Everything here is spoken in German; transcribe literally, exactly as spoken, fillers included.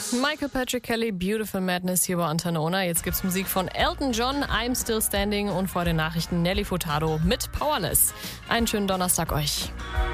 Michael Patrick Kelly, Beautiful Madness hier bei Antenne Ona. Jetzt gibt's Musik von Elton John, I'm Still Standing und vor den Nachrichten Nelly Furtado mit Powerless. Einen schönen Donnerstag euch.